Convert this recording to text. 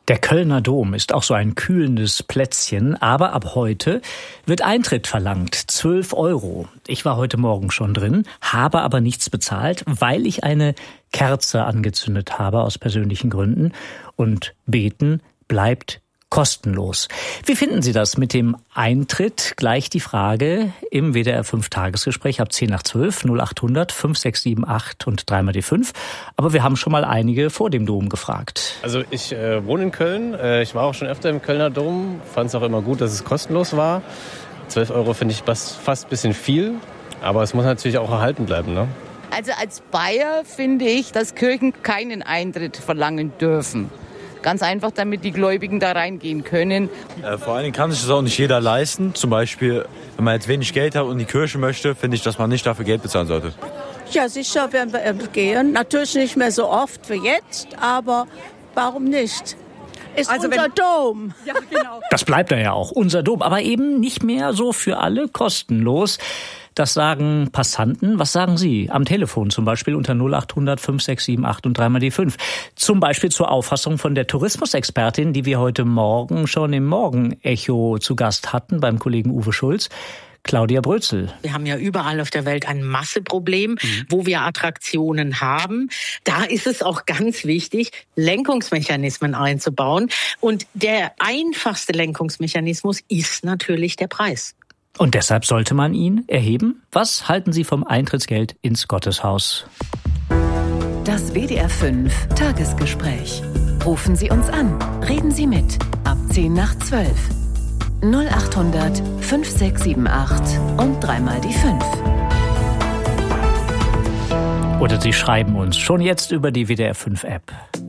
Der Kölner Dom ist auch so ein kühlendes Plätzchen, aber ab heute wird Eintritt verlangt, 12 €. Ich war heute Morgen schon drin, habe aber nichts bezahlt, weil ich eine Kerze angezündet habe aus persönlichen Gründen. Und beten bleibt kostenlos. Wie finden Sie das mit dem Eintritt? Gleich die Frage im WDR 5 Tagesgespräch ab 10 nach 12, 0800 5678 und 3 die 5. Aber wir haben schon mal einige vor dem Dom gefragt. Also ich wohne in Köln. Ich war auch schon öfter im Kölner Dom. Fand es auch immer gut, dass es kostenlos war. 12 € finde ich fast ein bisschen viel. Aber es muss natürlich auch erhalten bleiben, ne? Also als Bayer finde ich, dass Kirchen keinen Eintritt verlangen dürfen. Ganz einfach, damit die Gläubigen da reingehen können. Vor allen Dingen kann sich das auch nicht jeder leisten. Zum Beispiel, wenn man jetzt wenig Geld hat und in die Kirche möchte, finde ich, dass man nicht dafür Geld bezahlen sollte. Ja, sicher werden wir gehen. Natürlich nicht mehr so oft wie jetzt, aber warum nicht? Ist also unser Dom. Ja, genau. Das bleibt ja auch, unser Dom. Aber eben nicht mehr so für alle kostenlos. Das sagen Passanten. Was sagen Sie? Am Telefon zum Beispiel unter 0800 5678 und 3 die 5. Zum Beispiel zur Auffassung von der Tourismusexpertin, die wir heute Morgen schon im Morgenecho zu Gast hatten, beim Kollegen Uwe Schulz. Claudia Brötzel. Wir haben ja überall auf der Welt ein Masseproblem, wo wir Attraktionen haben. Da ist es auch ganz wichtig, Lenkungsmechanismen einzubauen. Und der einfachste Lenkungsmechanismus ist natürlich der Preis. Und deshalb sollte man ihn erheben? Was halten Sie vom Eintrittsgeld ins Gotteshaus? Das WDR 5 Tagesgespräch. Rufen Sie uns an. Reden Sie mit. Ab 10 nach 12. 0800 5678 und 3 die 5. Oder Sie schreiben uns schon jetzt über die WDR 5 App.